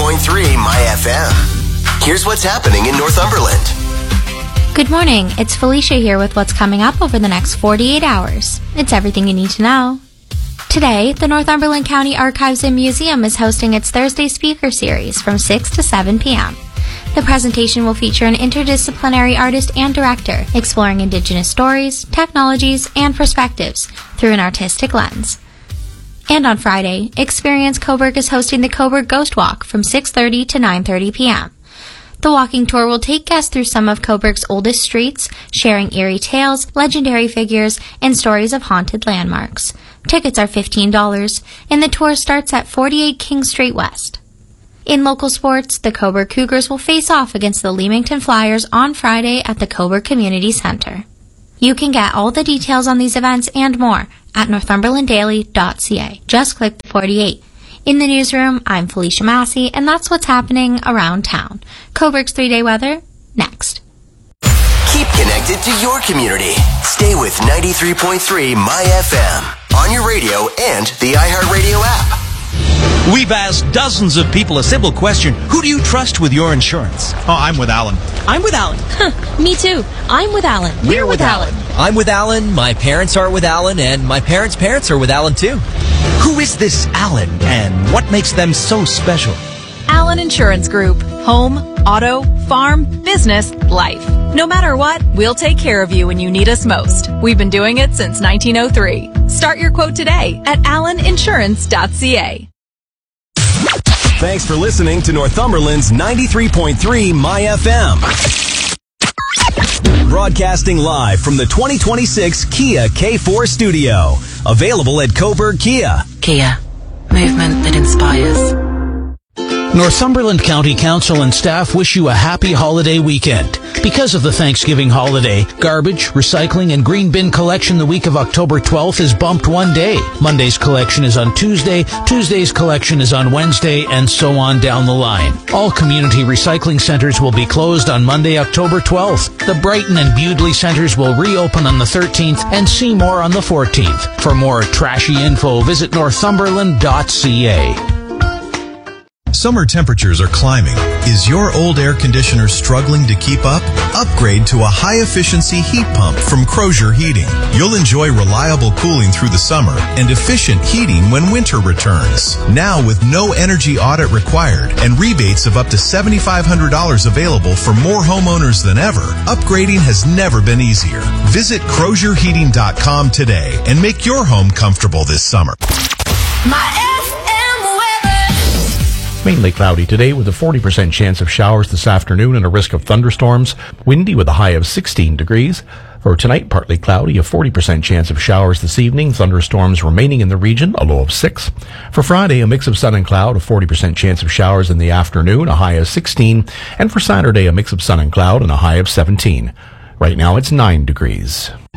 93.3 My FM. Here's what's happening in Northumberland. Good morning. It's Felicia here with what's coming up over the next 48 hours. It's everything you need to know. Today, the Northumberland County Archives and Museum is hosting its Thursday speaker series from 6 to 7 p.m. The presentation will feature an interdisciplinary artist and director exploring Indigenous stories, technologies, and perspectives through an artistic lens. And on Friday, Experience Cobourg is hosting the Cobourg Ghost Walk from 6:30 to 9:30 p.m. The walking tour will take guests through some of Cobourg's oldest streets, sharing eerie tales, legendary figures, and stories of haunted landmarks. Tickets are $15, and the tour starts at 48 King Street West. In local sports, the Cobourg Cougars will face off against the Leamington Flyers on Friday at the Cobourg Community Center. You can get all the details on these events and more at northumberlanddaily.ca. Just click the 48. In the newsroom, I'm Felicia Massey, and that's what's happening around town. Cobourg's 3-day weather, next. Keep connected to your community. Stay with 93.3 My FM on your radio and the iHeartRadio app. We've asked dozens of people a simple question. Who do you trust with your insurance? Oh, I'm with Alan. I'm with Alan. Me too. I'm with Alan. We're with Alan. I'm with Alan, my parents are with Alan, and my parents' parents are with Alan too. Who is this Alan, and what makes them so special? Alan Insurance Group. Home, auto, farm, business, life. No matter what, we'll take care of you when you need us most. We've been doing it since 1903. Start your quote today at alaninsurance.ca. Thanks for listening to Northumberland's 93.3 My FM. Broadcasting live from the 2026 Kia K4 studio. Available at Cobourg Kia. Kia. Movement that inspires. Northumberland County Council and staff wish you a happy holiday weekend. Because of the Thanksgiving holiday, garbage, recycling, and green bin collection the week of October 12th is bumped one day. Monday's collection is on Tuesday, Tuesday's collection is on Wednesday, and so on down the line. All community recycling centers will be closed on Monday, October 12th. The Brighton and Bewdley centers will reopen on the 13th and Seymour on the 14th. For more trashy info, visit northumberland.ca. Summer temperatures are climbing. Is your old air conditioner struggling to keep up? Upgrade to a high-efficiency heat pump from Crozier Heating. You'll enjoy reliable cooling through the summer and efficient heating when winter returns. Now with no energy audit required and rebates of up to $7,500 available for more homeowners than ever, upgrading has never been easier. Visit CrozierHeating.com today and make your home comfortable this summer. Mainly cloudy today with a 40% chance of showers this afternoon and a risk of thunderstorms. Windy with a high of 16 degrees. For tonight, partly cloudy, a 40% chance of showers this evening. Thunderstorms remaining in the region, a low of 6. For Friday, a mix of sun and cloud, a 40% chance of showers in the afternoon, a high of 16. And for Saturday, a mix of sun and cloud and a high of 17. Right now, it's 9 degrees.